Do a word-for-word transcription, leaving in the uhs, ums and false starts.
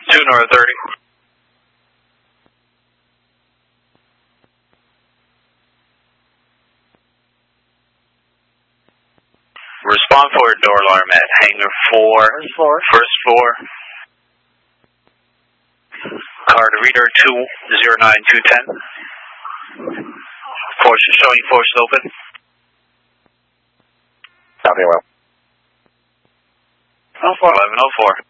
two north thirty. Respond for door alarm at hangar four. First floor. First floor. Card reader two zero nine two ten. Force showing force open. Copy well. eleven oh four.